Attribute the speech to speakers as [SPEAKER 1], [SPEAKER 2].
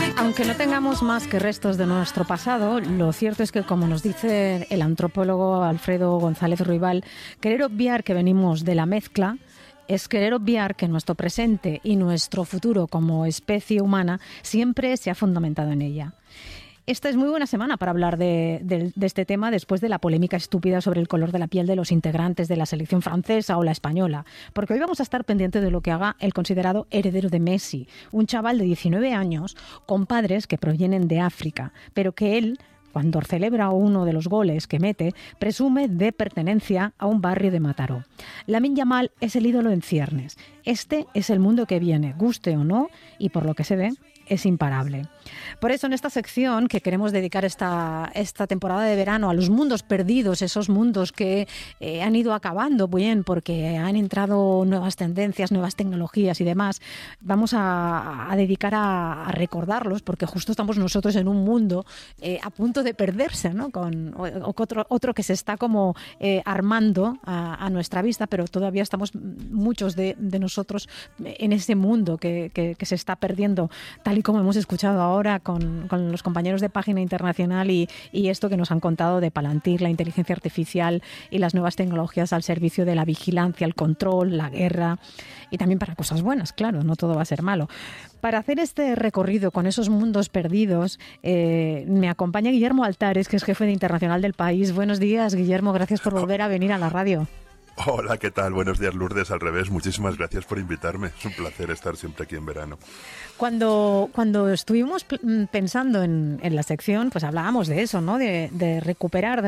[SPEAKER 1] Aunque no tengamos más que restos de nuestro pasado, lo cierto es que, como nos dice el antropólogo Alfredo González Ruibal, querer obviar que venimos de la mezcla es querer obviar que nuestro presente y nuestro futuro como especie humana siempre se ha fundamentado en ella. Esta es muy buena semana para hablar de este tema después de la polémica estúpida sobre el color de la piel de los integrantes de la selección francesa o la española, porque hoy vamos a estar pendientes de lo que haga el considerado heredero de Messi, un chaval de 19 años con padres que provienen de África, pero que él, cuando celebra uno de los goles que mete, presume de pertenencia a un barrio de Mataró. Lamine Yamal es el ídolo en ciernes. Este es el mundo que viene, guste o no, y por lo que se ve, es imparable. Por eso, en esta sección que queremos dedicar esta temporada de verano a los mundos perdidos, esos mundos que han ido acabando bien porque han entrado nuevas tendencias, nuevas tecnologías y demás, vamos a dedicar a recordarlos, porque justo estamos nosotros en un mundo a punto de perderse, ¿no? Con otro que se está como armando a nuestra vista, pero todavía estamos muchos de nosotros en ese mundo que se está perdiendo, tal y como hemos escuchado ahora con los compañeros de Página Internacional y esto que nos han contado de Palantir, la inteligencia artificial y las nuevas tecnologías al servicio de la vigilancia, el control, la guerra, y también para cosas buenas, claro, no todo va a ser malo. Para hacer este recorrido con esos mundos perdidos, me acompaña Guillermo Altares, que es jefe de Internacional del País. Buenos días, Guillermo, gracias por volver a venir a la radio.
[SPEAKER 2] Hola, ¿qué tal? Buenos días, Lourdes. Al revés, muchísimas gracias por invitarme. Es un placer estar siempre aquí en verano.
[SPEAKER 1] Cuando estuvimos pensando en la sección, pues hablábamos de eso, ¿no? De recuperar, de